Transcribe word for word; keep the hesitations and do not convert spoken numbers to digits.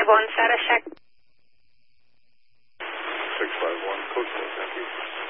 one, status check. six five one, code four, thank you.